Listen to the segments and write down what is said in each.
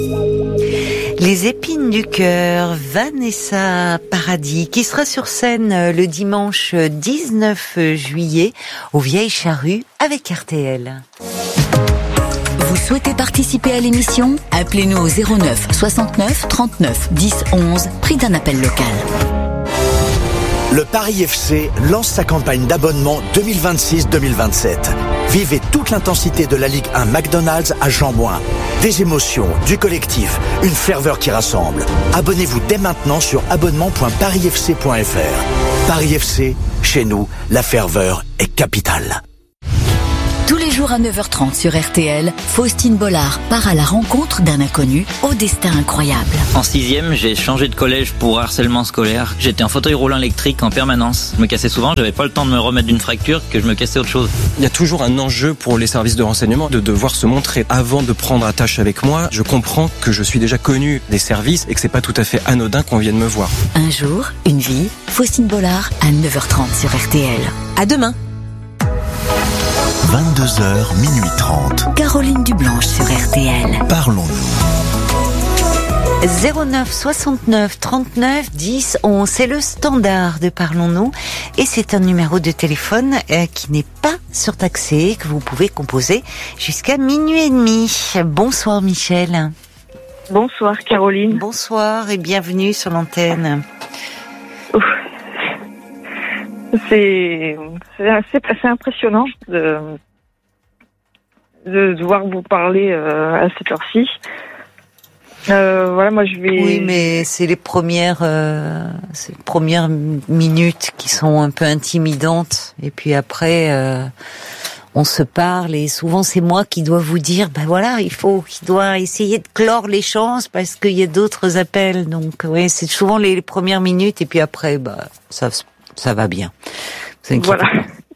Les épines du cœur, Vanessa Paradis, qui sera sur scène le dimanche 19 juillet aux Vieilles Charrues avec RTL. Vous souhaitez participer à l'émission ? Appelez-nous au 09 69 39 10 11, prix d'un appel local. Le Paris FC lance sa campagne d'abonnement 2026-2027. Vivez toute l'intensité de la Ligue 1 McDonald's à Jean-Bouin. Des émotions, du collectif, une ferveur qui rassemble. Abonnez-vous dès maintenant sur abonnement.parisfc.fr. Paris FC, chez nous, la ferveur est capitale. Tous les jours à 9h30 sur RTL, Faustine Bollard part à la rencontre d'un inconnu au destin incroyable. En 6e, j'ai changé de collège pour harcèlement scolaire. J'étais en fauteuil roulant électrique en permanence. Je me cassais souvent, j'avais pas le temps de me remettre d'une fracture que je me cassais autre chose. Il y a toujours un enjeu pour les services de renseignement de devoir se montrer avant de prendre attache avec moi. Je comprends que je suis déjà connu des services et que c'est pas tout à fait anodin qu'on vienne me voir. Un jour, une vie, Faustine Bollard à 9h30 sur RTL. À demain. 22h, minuit 30. Caroline Dublanche sur RTL. Parlons-nous. 09 69 39 10 11, c'est le standard de Parlons-nous et c'est un numéro de téléphone qui n'est pas surtaxé, que vous pouvez composer jusqu'à minuit et demi. Bonsoir Michel. Bonsoir Caroline. Bonsoir et bienvenue sur l'antenne. C'est assez impressionnant de devoir vous parler à cette heure-ci. Voilà, moi je vais... Oui, mais c'est les premières minutes qui sont un peu intimidantes. Et puis après, on se parle et souvent c'est moi qui dois vous dire, ben voilà, qui doit essayer de clore les chances parce qu'il y a d'autres appels. Donc, ouais, c'est souvent les premières minutes et puis après, ça va bien. Vous inquiétez pas.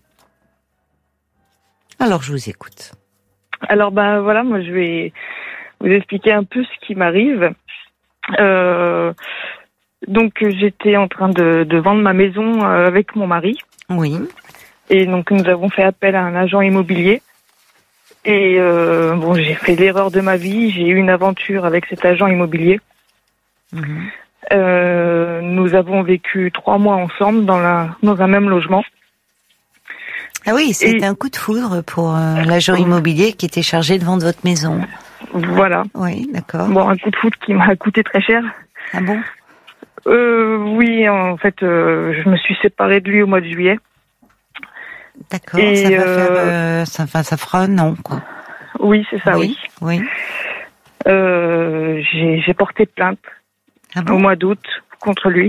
Alors, je vous écoute. Alors, voilà, moi, je vais vous expliquer un peu ce qui m'arrive. Donc, j'étais en train de vendre ma maison avec mon mari. Oui. Et donc, nous avons fait appel à un agent immobilier. Et j'ai fait l'erreur de ma vie. J'ai eu une aventure avec cet agent immobilier. Mmh. Nous avons vécu 3 mois ensemble dans un même logement. Ah oui, c'était un coup de foudre pour l'agent immobilier qui était chargé de vendre votre maison. Voilà. Oui, d'accord. Bon, un coup de foudre qui m'a coûté très cher. Ah bon ? Oui, en fait, je me suis séparée de lui au mois de juillet. D'accord, et ça fera un an, quoi. Oui, c'est ça, oui. J'ai porté plainte. Ah bon ? Au mois d'août contre lui.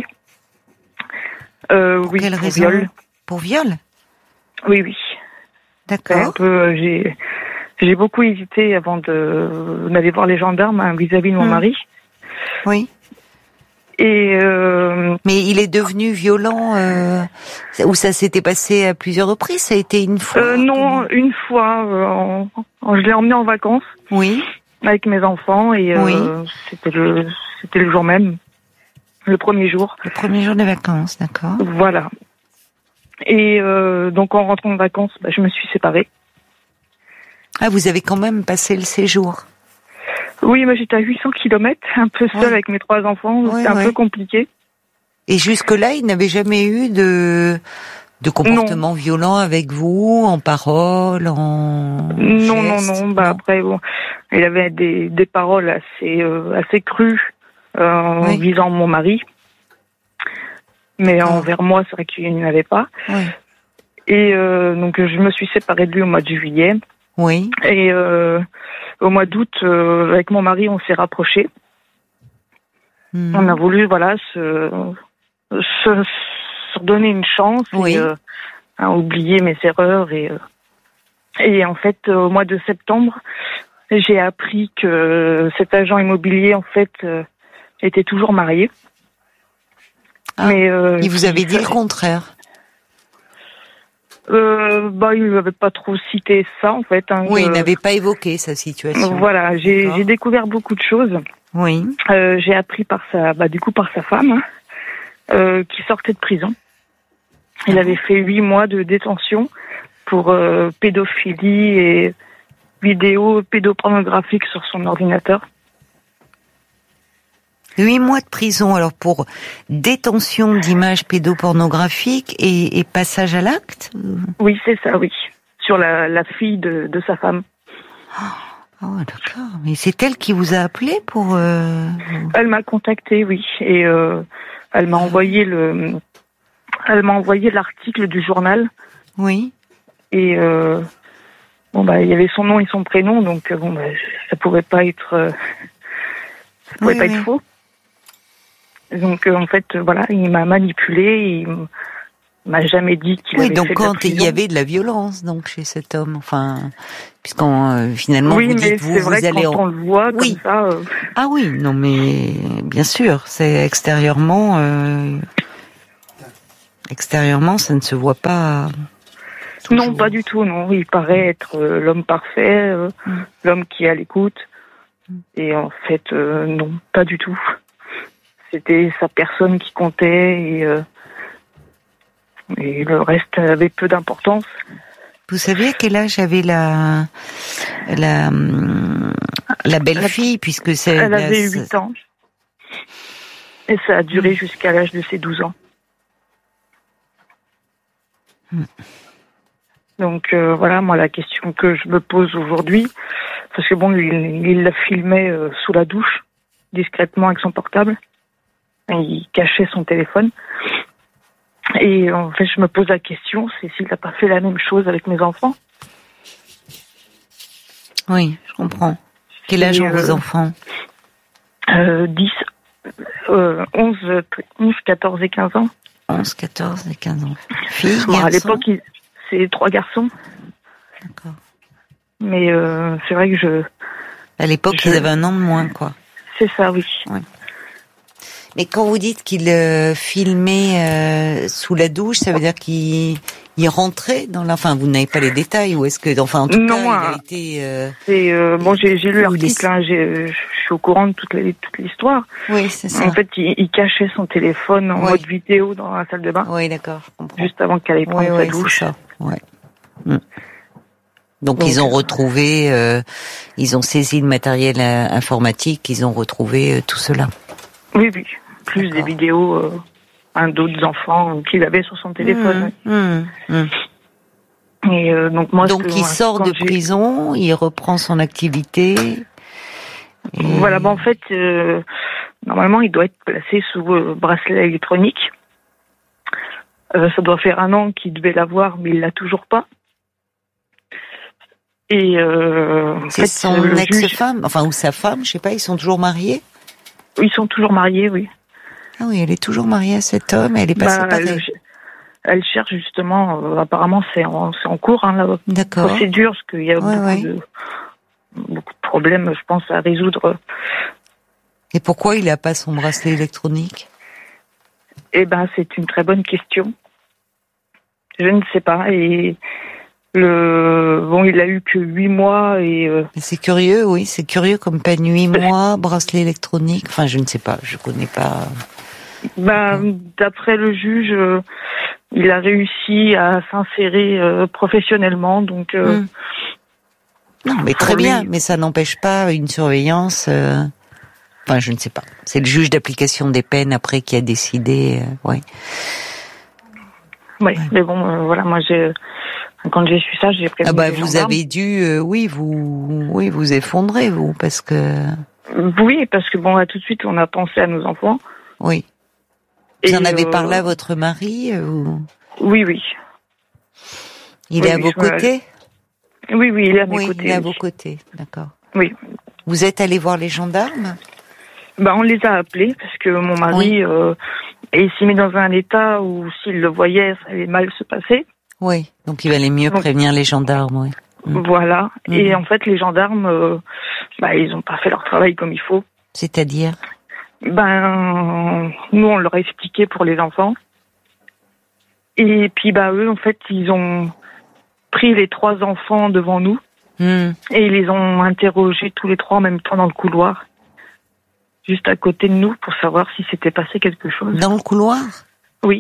Pour quelle raison ? Viol. Pour viol ? Oui. D'accord. J'ai beaucoup hésité avant d'aller voir les gendarmes vis-à-vis de mon mari. Oui. Et mais il est devenu violent ou ça s'était passé à plusieurs reprises ? Ça a été une fois ? Non, une fois. Je l'ai emmené en vacances. Oui. Avec mes enfants et c'était le jour même, le premier jour. Le premier jour des vacances, d'accord. Voilà. Et donc en rentrant de vacances, je me suis séparée. Ah, vous avez quand même passé le séjour ? Oui, mais j'étais à 800 km, un peu seule avec mes 3 enfants, c'était un peu compliqué. Et jusque-là, il n'avait jamais eu de comportement violent avec vous, en parole, en gestes, non. Après, bon, il avait des paroles assez crues visant mon mari. Mais envers moi, c'est vrai qu'il n'y en avait pas. Oui. Et donc, je me suis séparée de lui au mois de juillet. Oui. Et au mois d'août, avec mon mari, on s'est rapprochés. On a voulu, se redonner une chance et oublier mes erreurs. Et en fait, au mois de septembre, j'ai appris que cet agent immobilier, en fait, était toujours marié. Ah, mais il vous avait dit le contraire. Il n'avait pas trop cité ça, en fait. Oui, il n'avait pas évoqué sa situation. Voilà, j'ai découvert beaucoup de choses. Oui. J'ai appris par sa femme, qui sortait de prison. Il avait fait 8 mois de détention pour pédophilie et vidéos pédopornographiques sur son ordinateur. 8 mois de prison, alors pour détention d'images pédopornographiques et passage à l'acte? Oui, c'est ça, oui. Sur la fille de sa femme. Oh, d'accord. Mais c'est elle qui vous a appelé pour... Elle m'a contacté, oui. Et elle m'a envoyé l'article du journal. Oui. Et il y avait son nom et son prénom, donc ça pouvait pas être... ça pouvait pas être faux. Donc en fait, voilà, il m'a manipulée, il m'a jamais dit qu'il avait fait de la prison. Oui, donc quand il y avait de la violence donc chez cet homme, enfin, puisqu'on finalement vous dites vous allez quand on le voit comme ça. Ah oui, non mais bien sûr, c'est extérieurement, ça ne se voit pas. Non, pas du tout, non. Il paraît être l'homme parfait, l'homme qui est à l'écoute. Et en fait, non, pas du tout. C'était sa personne qui comptait et le reste avait peu d'importance. Vous savez à quel âge avait la belle-fille, puisque c'est... Elle avait 8 ans. Et ça a duré jusqu'à l'âge de ses 12 ans. Donc voilà, moi la question que je me pose aujourd'hui, parce que il la filmait sous la douche, discrètement avec son portable, et il cachait son téléphone. Et en fait, je me pose la question, c'est s'il n'a pas fait la même chose avec mes enfants. Oui, je comprends. Quel âge ont vos enfants? 10, 11, 14 et 15 ans. 11, 14 et 15 ans. Filles, garçons? À l'époque, c'est 3 garçons. D'accord. Mais c'est vrai que à l'époque, ils avaient un an de moins, quoi. C'est ça, oui. Ouais. Mais quand vous dites qu'il filmait sous la douche, ça veut dire qu'il rentrait dans la... Enfin, vous n'avez pas les détails, ou est-ce que... Enfin, en tout cas, il a été... j'ai lu l'article, je suis au courant de toute l'histoire. Oui, c'est ça. En fait, il cachait son téléphone en mode vidéo dans la salle de bain. Oui, d'accord, je comprends. Juste avant qu'elle aille prendre sa douche. C'est ça, ouais. Donc ils ont retrouvé, ils ont saisi le matériel informatique, ils ont retrouvé tout cela. Oui, plus des vidéos d'autres enfants qu'il avait sur son téléphone. Et donc moi, il sort de prison, il reprend son activité. Et... Voilà, en fait, normalement, il doit être placé sous bracelet électronique. Ça doit faire 1 an qu'il devait l'avoir, mais il l'a toujours pas. Et c'est son ex-femme, ou sa femme, je sais pas, ils sont toujours mariés? Ils sont toujours mariés, oui. Ah oui, elle est toujours mariée à cet homme, elle est pas séparée. Elle cherche justement, apparemment c'est en cours, la procédure, parce qu'il y a beaucoup de problèmes, je pense, à résoudre. Et pourquoi il n'a pas son bracelet électronique? C'est une très bonne question. Je ne sais pas, et... il a eu que 8 mois et... C'est curieux, oui, c'est curieux comme peine. 8 mois, bracelet électronique, enfin je ne sais pas, je connais pas... D'après le juge, il a réussi à s'insérer professionnellement, donc... Non, mais très bien, mais ça n'empêche pas une surveillance... Enfin, je ne sais pas. C'est le juge d'application des peines après qui a décidé, Oui, mais voilà, moi quand j'ai su ça, j'ai prévenu les vous gendarmes. avez dû, vous effondrer, vous, parce que... Oui, parce que tout de suite, on a pensé à nos enfants. Oui. Vous en avez parlé à votre mari ou... Oui. Il est à vos côtés? Oui, il est à mes côtés. Il est à vos côtés, d'accord. Oui. Vous êtes allé voir les gendarmes? On les a appelés, parce que mon mari s'est mis dans un état où s'il le voyait, ça allait mal se passer. Oui, donc il valait mieux prévenir les gendarmes, oui. Voilà, et en fait les gendarmes, ils n'ont pas fait leur travail comme il faut. C'est-à-dire? Nous on leur a expliqué pour les enfants, et puis eux en fait ils ont pris les 3 enfants devant nous, et ils les ont interrogés tous les 3 en même temps dans le couloir, juste à côté de nous pour savoir si s'était passé quelque chose. Dans le couloir? Oui.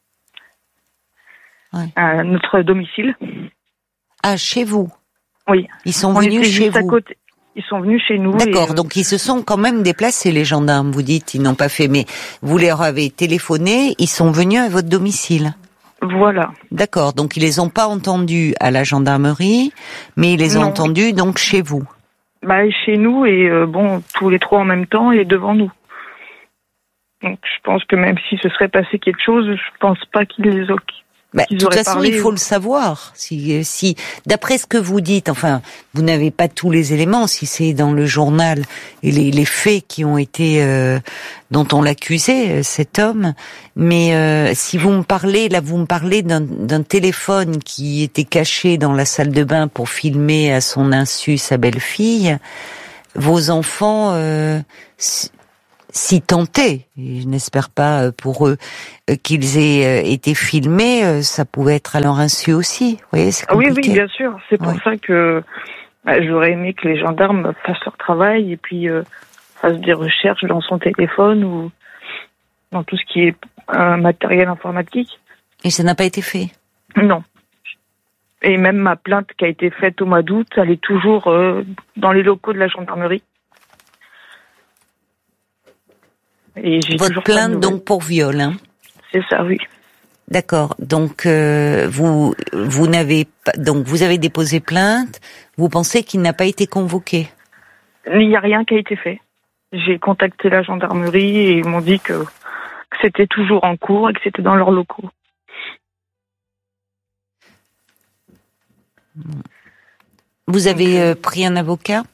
Ouais. À notre domicile. Ah, chez vous? Oui. Ils sont venus chez vous? À côté. Ils sont venus chez nous. D'accord, donc ils se sont quand même déplacés, les gendarmes, vous dites, ils n'ont pas fait, mais vous leur avez téléphoné, ils sont venus à votre domicile. Voilà. D'accord, donc ils les ont pas entendus à la gendarmerie, mais ils les ont entendus donc chez vous. Chez nous et tous les trois en même temps et devant nous. Donc je pense que même si se serait passé quelque chose, je pense pas qu'ils les ont. De toute façon, il faut le savoir. Si, d'après ce que vous dites, enfin, vous n'avez pas tous les éléments, si c'est dans le journal et les faits qui ont été dont on l'accusait, cet homme. Mais si vous me parlez d'un téléphone qui était caché dans la salle de bain pour filmer à son insu sa belle-fille, vos enfants si tentés, et je n'espère pas pour eux qu'ils aient été filmés, ça pouvait être à leur insu aussi. Vous voyez, c'est compliqué. Oui, bien sûr. C'est pour ça que j'aurais aimé que les gendarmes fassent leur travail et puis fassent des recherches dans son téléphone ou dans tout ce qui est matériel informatique. Et ça n'a pas été fait? Non. Et même ma plainte qui a été faite au mois d'août, elle est toujours dans les locaux de la gendarmerie. Et votre plainte donc pour viol, hein? C'est ça, oui. D'accord. Donc vous n'avez pas, donc vous avez déposé plainte. Vous pensez qu'il n'a pas été convoqué? Il n'y a rien qui a été fait. J'ai contacté la gendarmerie et ils m'ont dit que c'était toujours en cours et que c'était dans leurs locaux. Vous avez pris un avocat?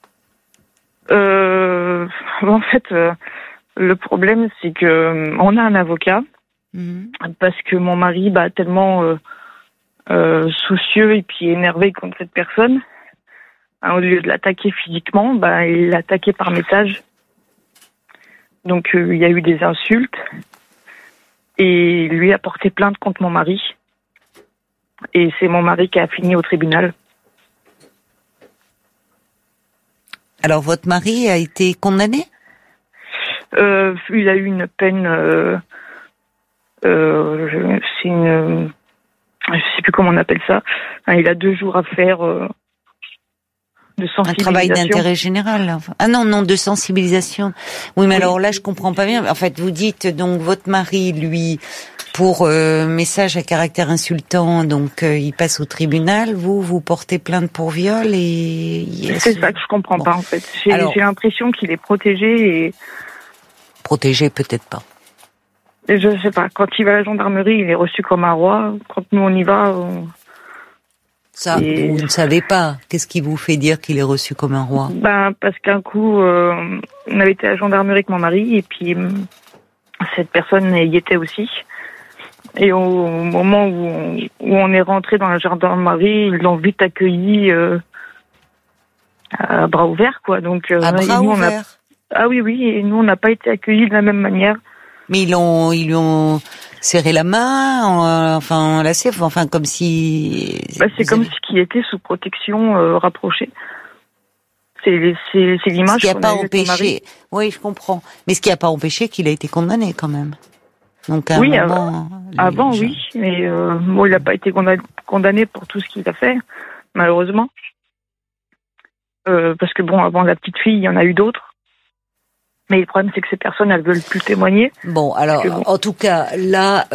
En fait. Le problème, c'est que on a un avocat parce que mon mari, tellement soucieux et puis énervé contre cette personne, au lieu de l'attaquer physiquement, il l'a attaqué par message. Donc il y a eu des insultes et lui a porté plainte contre mon mari. Et c'est mon mari qui a fini au tribunal. Alors votre mari a été condamné? Il a eu une peine, je sais plus comment on appelle ça. Il a 2 jours à faire de sensibilisation. Un travail d'intérêt général. Enfin. Ah non, de sensibilisation. Oui, mais alors là, je comprends pas bien. En fait, vous dites donc votre mari, lui, pour message à caractère insultant, donc il passe au tribunal. Vous portez plainte pour viol et c'est ça que je comprends pas en fait. J'ai l'impression qu'il est protégé et protégé, peut-être pas. Je sais pas. Quand il va à la gendarmerie, il est reçu comme un roi. Quand nous on y va, ça, vous ne savez pas. Qu'est-ce qui vous fait dire qu'il est reçu comme un roi? Parce qu'un coup, on avait été à la gendarmerie avec mon mari et puis cette personne y était aussi. Et au moment où on est rentré dans la gendarmerie, ils l'ont vite accueilli à bras ouverts, quoi. Donc à bras ouverts. Ah oui, et nous on n'a pas été accueillis de la même manière. Mais ils lui ont serré la main, enlacé, comme si. C'est comme si qu'il était sous protection rapprochée. C'est l'image. Ce qui n'a pas empêché. Oui, je comprends. Mais ce qui n'a pas empêché qu'il a été condamné quand même. Donc à un moment. Avant, oui, mais il n'a pas été condamné pour tout ce qu'il a fait, malheureusement. Parce que avant la petite fille, il y en a eu d'autres. Mais le problème, c'est que ces personnes, elles veulent plus témoigner. Bon, alors, en tout cas, là,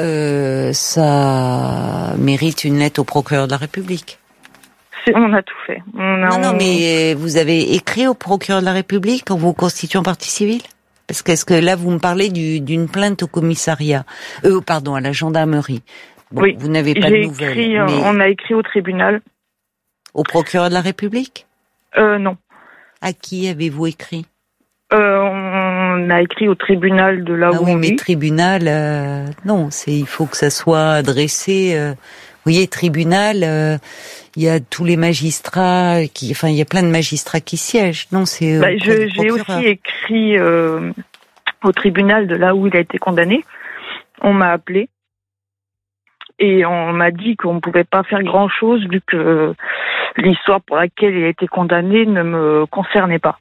ça mérite une lettre au procureur de la République. On a tout fait. Non, mais vous avez écrit au procureur de la République en vous constituant partie civile? Parce que, est-ce que là, vous me parlez d'une plainte au commissariat, à la gendarmerie. Bon, oui, vous n'avez pas de nouvelles. On a écrit au tribunal. Au procureur de la République? Non. À qui avez-vous écrit? On a écrit au tribunal de là où on vit. Mais tribunal, non, il faut que ça soit adressé. Vous voyez, tribunal, il y a tous les magistrats il y a plein de magistrats qui siègent. Non, c'est. J'ai aussi écrit au tribunal de là où il a été condamné. On m'a appelé et on m'a dit qu'on ne pouvait pas faire grand-chose vu que l'histoire pour laquelle il a été condamné ne me concernait pas.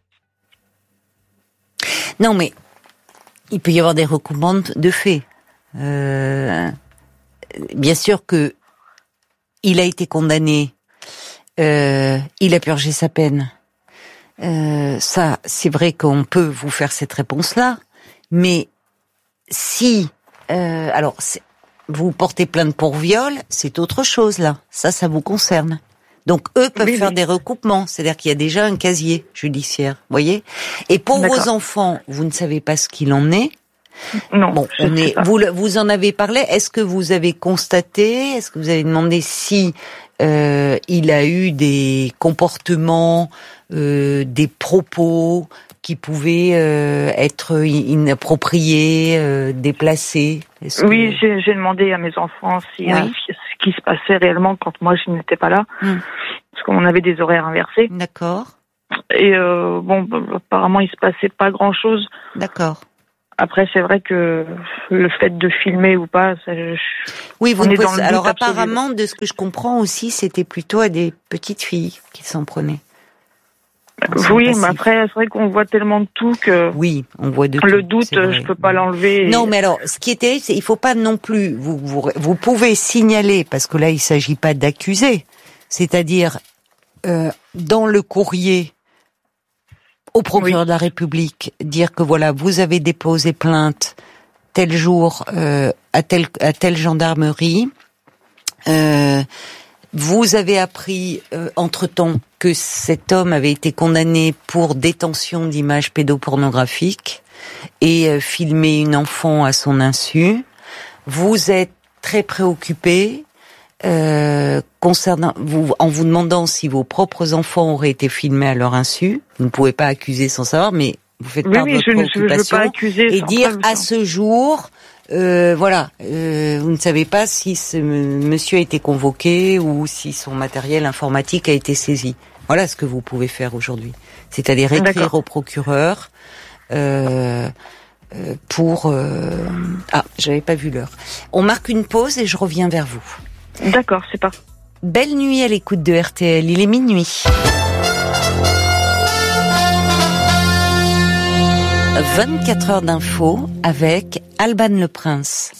Non, mais il peut y avoir des recouvrements de faits. Bien sûr que il a été condamné, il a purgé sa peine. Ça, c'est vrai qu'on peut vous faire cette réponse-là, mais si, vous portez plainte pour viol, c'est autre chose là. Ça vous concerne. Donc eux peuvent faire des recoupements, c'est-à-dire qu'il y a déjà un casier judiciaire, voyez. Et pour vos enfants, vous ne savez pas ce qu'il en est. Non. Bon, vous en avez parlé. Est-ce que vous avez constaté, est-ce que vous avez demandé si il a eu des comportements, des propos qui pouvaient être inappropriés, déplacés? Oui, j'ai demandé à mes enfants ce qui se passait réellement quand moi je n'étais pas là, parce qu'on avait des horaires inversés. D'accord. Et apparemment il se passait pas grand-chose. D'accord. Après, c'est vrai que le fait de filmer ou pas, oui, vous pouvez. Alors apparemment, de ce que je comprends aussi, c'était plutôt à des petites filles qui s'en prenaient. Oui, mais après, c'est vrai qu'on voit tellement de tout que. Oui, on voit de tout. Le doute, je peux pas l'enlever. Non, mais alors, ce qui est terrible, c'est il faut pas non plus. Vous pouvez signaler, parce que là, il s'agit pas d'accuser. C'est-à-dire, dans le courrier au procureur de la République, dire que voilà, vous avez déposé plainte tel jour à telle gendarmerie. Vous avez appris entre-temps que cet homme avait été condamné pour détention d'images pédopornographiques et filmer une enfant à son insu. Vous êtes très préoccupé concernant en vous demandant si vos propres enfants auraient été filmés à leur insu. Vous ne pouvez pas accuser sans savoir, mais vous faites part de votre préoccupation pas accuser et dire à ce jour, vous ne savez pas si ce monsieur a été convoqué ou si son matériel informatique a été saisi. Voilà ce que vous pouvez faire aujourd'hui. C'est-à-dire écrire au procureur pour... j'avais pas vu l'heure. On marque une pause et je reviens vers vous. D'accord, c'est pas. Belle nuit à l'écoute de RTL, il est minuit. 24 heures d'infos avec Alban Le Prince.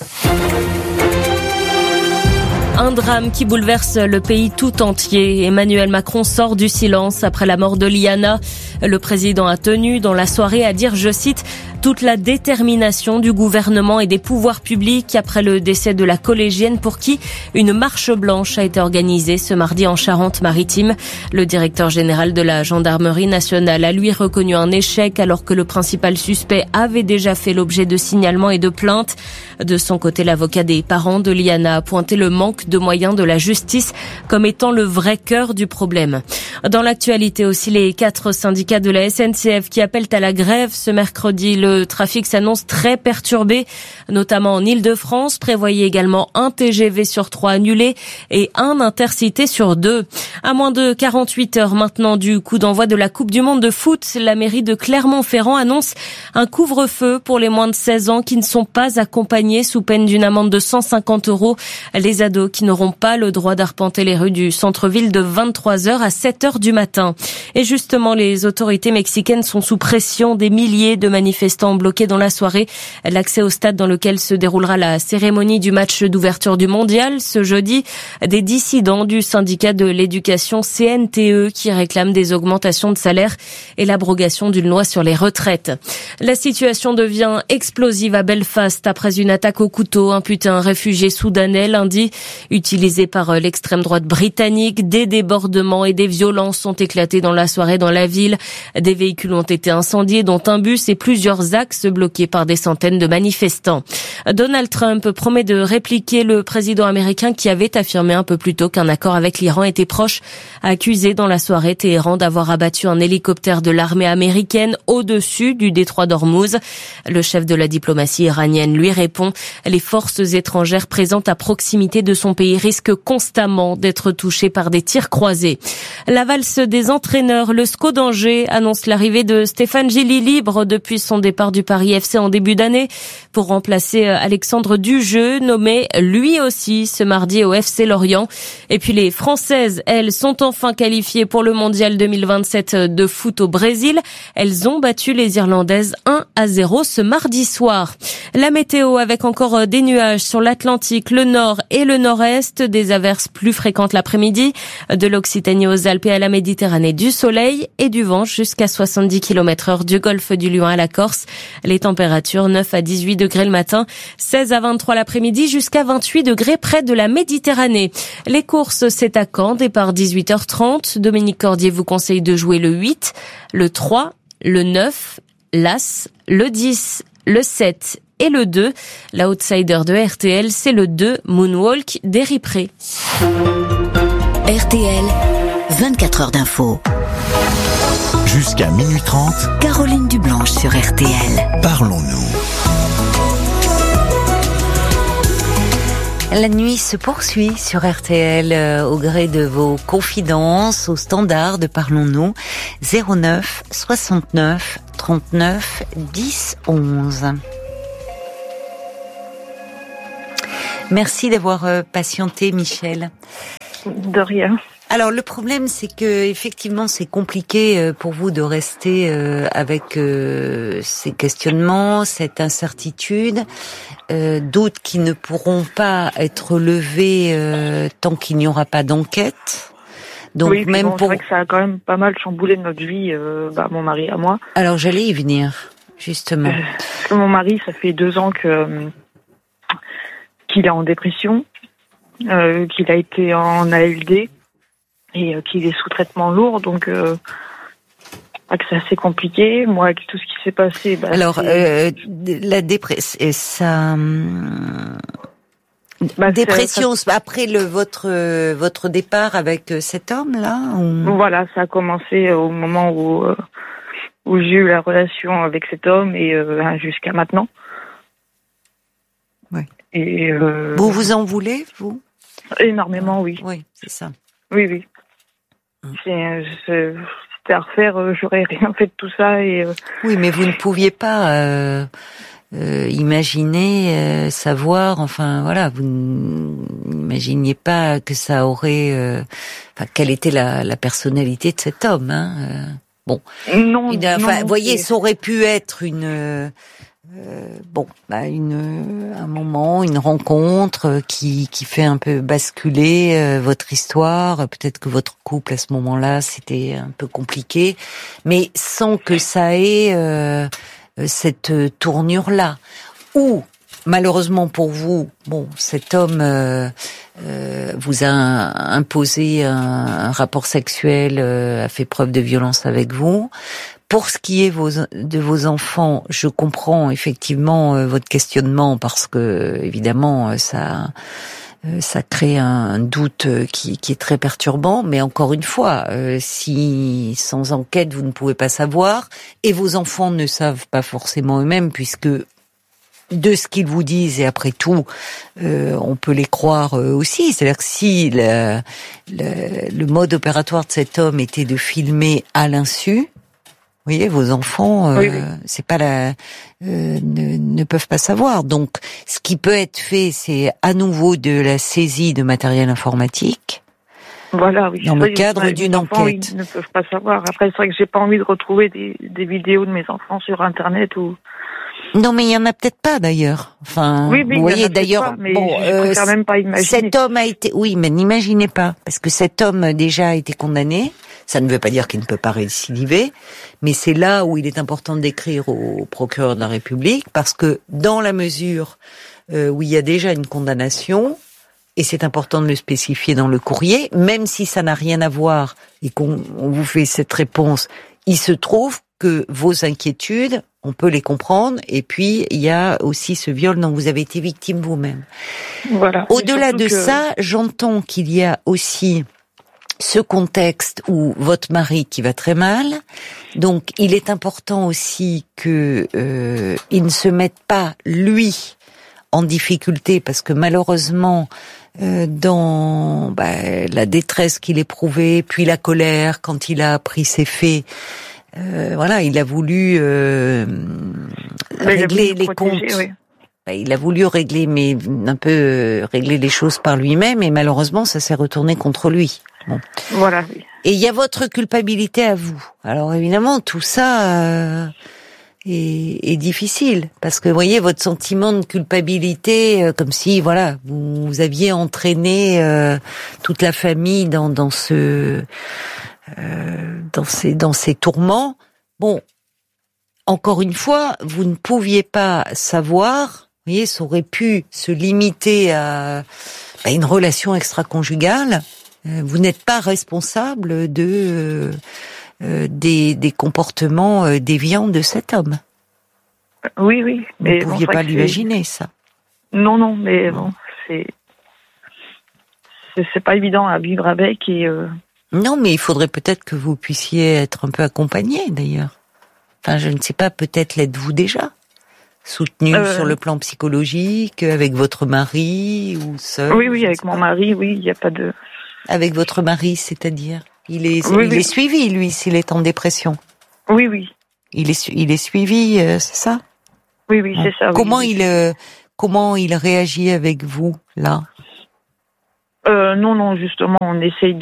Un drame qui bouleverse le pays tout entier. Emmanuel Macron sort du silence après la mort de Liana. Le président a tenu dans la soirée à dire, je cite, toute la détermination du gouvernement et des pouvoirs publics après le décès de la collégienne pour qui une marche blanche a été organisée ce mardi en Charente-Maritime. Le directeur général de la gendarmerie nationale a lui reconnu un échec alors que le principal suspect avait déjà fait l'objet de signalements et de plaintes. De son côté, l'avocat des parents de Liana a pointé le manque de moyens de la justice comme étant le vrai cœur du problème. Dans l'actualité aussi, les 4 syndicats de la SNCF qui appellent à la grève ce mercredi. Le trafic s'annonce très perturbé, notamment en Île-de-France. Prévoyez également un TGV sur 3 annulé et un Intercité sur 2. À moins de 48 heures maintenant du coup d'envoi de la Coupe du Monde de foot, la mairie de Clermont-Ferrand annonce un couvre-feu pour les moins de 16 ans qui ne sont pas accompagnés sous peine d'une amende de 150 €. Les ados qui n'auront pas le droit d'arpenter les rues du centre-ville de 23h à 7h du matin. Et justement, les autorités mexicaines sont sous pression. Des milliers de manifestants bloqués dans la soirée. L'accès au stade dans lequel se déroulera la cérémonie du match d'ouverture du mondial ce jeudi. Des dissidents du syndicat de l'éducation CNTE qui réclament des augmentations de salaire et l'abrogation d'une loi sur les retraites. La situation devient explosive à Belfast après une attaque au couteau imputée à un réfugié soudanais lundi. Utilisé par l'extrême droite britannique, des débordements et des violences ont éclaté dans la soirée dans la ville. Des véhicules ont été incendiés, dont un bus et plusieurs axes bloqués par des centaines de manifestants. Donald Trump promet de répliquer le président américain qui avait affirmé un peu plus tôt qu'un accord avec l'Iran était proche, accusé dans la soirée Téhéran d'avoir abattu un hélicoptère de l'armée américaine au-dessus du détroit d'Ormuz. Le chef de la diplomatie iranienne lui répond, les forces étrangères présentes à proximité de son pays risquent constamment d'être touchées par des tirs croisés. La valse des entraîneurs, le SCO d'Angers annonce l'arrivée de Stéphane Gilly libre depuis son départ départ du Paris FC en début d'année pour remplacer Alexandre Dujeu, nommé lui aussi ce mardi au FC Lorient. Et puis les Françaises, elles, sont enfin qualifiées pour le Mondial 2027 de foot au Brésil. Elles ont battu les Irlandaises 1-0 ce mardi soir. La météo avec encore des nuages sur l'Atlantique, le nord et le nord-est, des averses plus fréquentes l'après-midi, de l'Occitanie aux Alpes et à la Méditerranée, du soleil et du vent jusqu'à 70 km/h du golfe du Lion à la Corse. Les températures 9 à 18 degrés le matin, 16 à 23 l'après-midi, jusqu'à 28 degrés près de la Méditerranée. Les courses, c'est à Caen, départ 18h30. Dominique Cordier vous conseille de jouer le 8, le 3, le 9, l'As, le 10, le 7 et le 2. La outsider de RTL, c'est le 2, Moonwalk d'Éripré. RTL, 24 heures d'info. Jusqu'à minuit 30, Caroline Dublanche sur RTL. parlons-nous. La nuit se poursuit sur RTL au gré de vos confidences au standard de Parlons-nous 09 69 39 10 11. Merci d'avoir patienté, Michel. De rien. Alors le problème, c'est que effectivement, c'est compliqué pour vous de rester avec ces questionnements, cette incertitude, doutes qui ne pourront pas être levés tant qu'il n'y aura pas d'enquête. Donc oui, même bon, c'est vrai que ça a quand même pas mal chamboulé notre vie, mon mari et moi. Alors j'allais y venir, justement. Parce que mon mari, ça fait 2 ans qu'il est en dépression, qu'il a été en ALD. Et qu'il est sous traitement lourd, donc que c'est assez compliqué. Moi, avec tout ce qui s'est passé... Alors, la dépression, ça... dépression, après votre départ avec cet homme-là ou... Voilà, ça a commencé au moment où j'ai eu la relation avec cet homme et jusqu'à maintenant. Ouais. Et vous vous en voulez, vous? Énormément, oui. Oui, c'est ça. Oui. C'était à refaire, j'aurais rien fait de tout ça. Oui, mais vous ne pouviez pas imaginer, savoir, enfin voilà, vous n'imaginiez pas que ça aurait... quelle était la personnalité de cet homme, hein bon. Non, vous voyez, ça aurait pu être un moment, une rencontre qui fait un peu basculer votre histoire. Peut-être que votre couple à ce moment-là c'était un peu compliqué, mais sans que ça ait cette tournure-là. Ou malheureusement pour vous, cet homme vous a imposé un rapport sexuel, a fait preuve de violence avec vous. Pour ce qui est de vos enfants, je comprends effectivement votre questionnement parce que évidemment ça crée un doute qui est très perturbant. Mais encore une fois, si sans enquête vous ne pouvez pas savoir et vos enfants ne savent pas forcément eux-mêmes puisque de ce qu'ils vous disent et après tout, on peut les croire aussi. C'est-à-dire que si le mode opératoire de cet homme était de filmer à l'insu. Vous voyez, vos enfants, oui. c'est pas ne peuvent pas savoir. Donc, ce qui peut être fait, c'est à nouveau de la saisie de matériel informatique. Voilà, oui. Dans le cadre d'une enquête. Ils ne peuvent pas savoir. Après, c'est vrai que j'ai pas envie de retrouver des vidéos de mes enfants sur Internet ou. Non, mais il y en a peut-être pas d'ailleurs. Enfin, oui, vous voyez d'ailleurs. Mais je préfère même pas imaginer. Cet homme a été, oui, mais n'imaginez pas, parce que cet homme déjà a été condamné. Ça ne veut pas dire qu'il ne peut pas récidiver, mais c'est là où il est important d'écrire au procureur de la République, parce que dans la mesure où il y a déjà une condamnation, et c'est important de le spécifier dans le courrier, même si ça n'a rien à voir et qu'on vous fait cette réponse, il se trouve que vos inquiétudes, on peut les comprendre, et puis il y a aussi ce viol dont vous avez été victime vous-même. Voilà. Au-delà de ça, j'entends qu'il y a aussi ce contexte où votre mari qui va très mal, donc il est important aussi que il ne se mette pas lui en difficulté parce que malheureusement dans la détresse qu'il éprouvait, puis la colère quand il a appris ces faits, il a voulu régler les comptes. Oui. Il a voulu régler, mais un peu régler les choses par lui-même, et malheureusement, ça s'est retourné contre lui. Bon. Voilà. Oui. Et il y a votre culpabilité à vous. Alors évidemment, tout ça est difficile, parce que vous voyez votre sentiment de culpabilité, comme si voilà, vous aviez entraîné toute la famille dans ces tourments. Bon, encore une fois, vous ne pouviez pas savoir. Vous voyez, ça aurait pu se limiter à une relation extra-conjugale. Vous n'êtes pas responsable des comportements déviants de cet homme. Oui, oui. Vous ne pouviez pas l'imaginer, ça. Non, mais bon, c'est pas évident à vivre avec et. Non, mais il faudrait peut-être que vous puissiez être un peu accompagné, d'ailleurs. Enfin, je ne sais pas, peut-être l'êtes-vous déjà soutenu sur le plan psychologique, avec votre mari ou seul? Oui, avec mon mari, oui, il n'y a pas de... Avec votre mari, c'est-à-dire il est suivi, lui, s'il est en dépression? Oui. Il est suivi, c'est ça? Oui, c'est ça. Comment il réagit avec vous, là? Non, justement, on essaye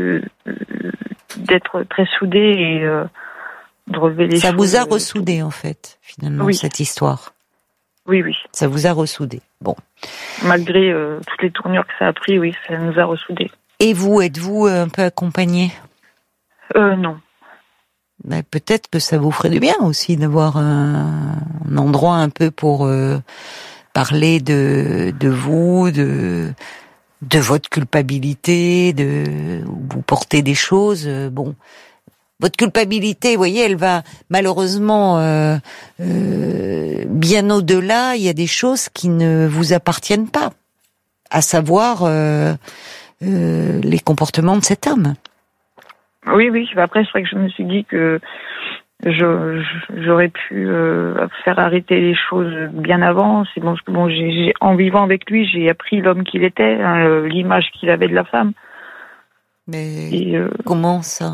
d'être très soudés et de relever les choses. Ça vous a ressoudé, en fait, finalement, cette histoire. Oui. Ça vous a ressoudé. Bon. Malgré toutes les tournures que ça a pris, oui, ça nous a ressoudés. Et vous, êtes-vous un peu accompagné? Non. Mais peut-être que ça vous ferait du bien aussi d'avoir un endroit un peu pour parler de vous, de votre culpabilité, où vous portez des choses. Bon, votre culpabilité, vous voyez, elle va malheureusement bien au-delà. Il y a des choses qui ne vous appartiennent pas, à savoir les comportements de cet homme. Oui. Après, c'est vrai que je me suis dit que j'aurais pu faire arrêter les choses bien avant. C'est bon, parce que en vivant avec lui, j'ai appris l'homme qu'il était, l'image qu'il avait de la femme. Mais comment ça?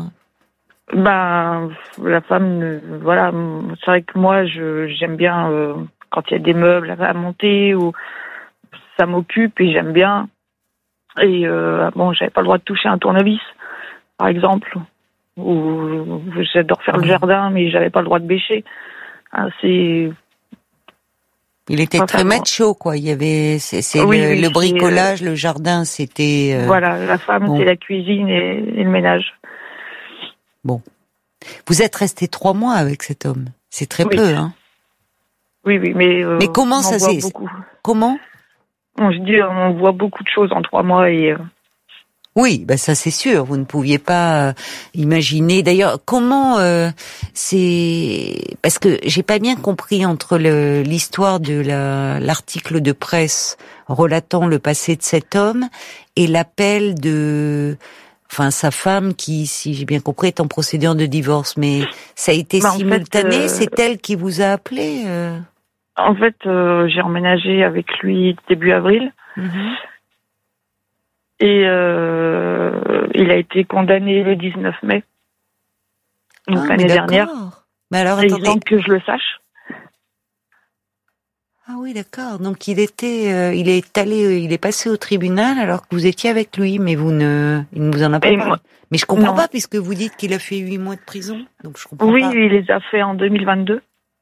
La femme, voilà, c'est vrai que moi, j'aime bien quand il y a des meubles à monter, ou ça m'occupe et j'aime bien. Et j'avais pas le droit de toucher un tournevis, par exemple. Ou j'adore faire le jardin, mais j'avais pas le droit de bêcher. Il était très macho, quoi. Il y avait, le bricolage, le jardin, c'était. Voilà, la femme, c'est la cuisine et le ménage. Bon, vous êtes resté 3 mois avec cet homme. C'est très peu, hein. Oui, mais comment ça s'est... Comment? Je dis, on voit beaucoup de choses en 3 mois et. Oui, ça c'est sûr. Vous ne pouviez pas imaginer. D'ailleurs, comment c'est parce que j'ai pas bien compris entre l'histoire de l'article de presse relatant le passé de cet homme et l'appel de sa femme qui, si j'ai bien compris, est en procédure de divorce. Mais ça a été simultané. En fait, c'est elle qui vous a appelé. En fait, j'ai emménagé avec lui début avril. Mm-hmm. Et il a été condamné le 19 mai, donc l'année dernière. Mais alors, attendez. Sans que je le sache. Ah oui, d'accord. Donc il est passé au tribunal alors que vous étiez avec lui, mais il ne vous en a pas parlé. Mais je comprends pas, puisque vous dites qu'il a fait 8 mois de prison, donc je comprends pas. Oui, il les a fait en 2022.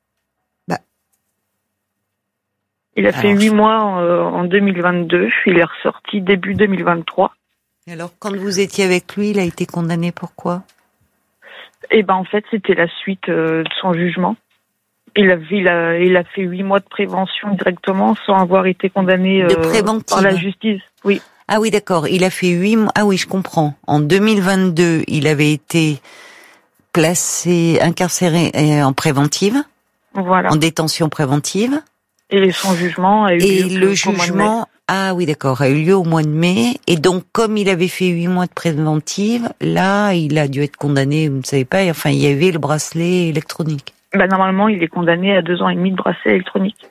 Il a fait 8 mois en 2022, il est ressorti début 2023. Et alors, quand vous étiez avec lui, il a été condamné pour quoi? En fait, c'était la suite de son jugement. Il a fait 8 mois de prévention directement sans avoir été condamné par la justice. Oui. Ah oui, d'accord. Il a fait 8 mois. Ah oui, je comprends. En 2022, il avait été incarcéré en préventive. Voilà. En détention préventive. Et son jugement a eu lieu. Et le jugement, a eu lieu au mois de mai. Et donc, comme il avait fait 8 mois de préventive, là, il a dû être condamné, vous ne savez pas, enfin, il y avait le bracelet électronique. Normalement, il est condamné à 2 ans et demi de bracelet électronique.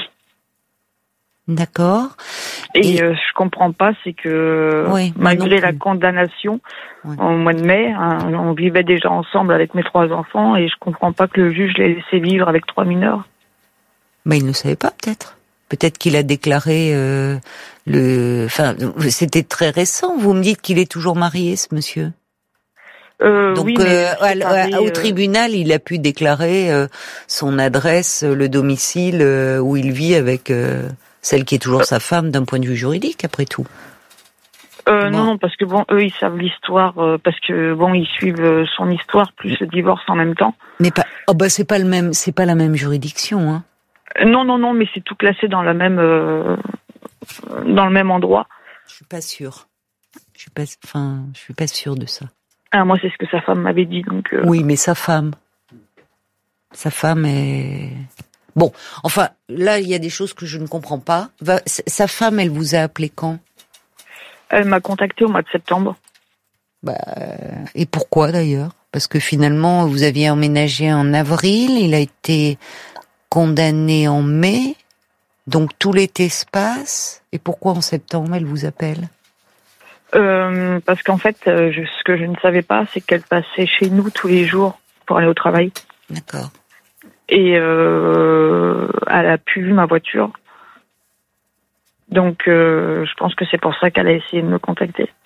D'accord. Et je comprends pas, c'est que malgré la condamnation, au mois de mai, on vivait déjà ensemble avec mes 3 enfants et je comprends pas que le juge l'ait laissé vivre avec 3 mineurs. Mais il ne le savait pas, peut-être. Peut-être qu'il a déclaré Enfin, c'était très récent. Vous me dites qu'il est toujours marié, ce monsieur. Donc, oui, au tribunal, il a pu déclarer son adresse, le domicile où il vit avec celle qui est toujours sa femme d'un point de vue juridique, après tout. Non, parce que bon, eux, ils savent l'histoire, parce que bon, ils suivent son histoire plus le divorce en même temps. Mais pas, c'est pas la même juridiction, hein. Non, mais c'est tout classé dans le même endroit. Je suis pas sûre. Je suis pas sûre de ça. Ah, moi, c'est ce que sa femme m'avait dit, donc. Oui, mais sa femme est. Bon, enfin, là, il y a des choses que je ne comprends pas. Sa femme, elle vous a appelé quand ? Elle m'a contacté au mois de septembre. Et pourquoi d'ailleurs ? Parce que finalement, vous aviez emménagé en avril, il a été condamné en mai, donc tout l'été se passe. Et pourquoi en septembre, elle vous appelle ? Parce qu'en fait, ce que je ne savais pas, c'est qu'elle passait chez nous tous les jours pour aller au travail. D'accord. Et elle a pu vu ma voiture. Donc, je pense que c'est pour ça qu'elle a essayé de me contacter.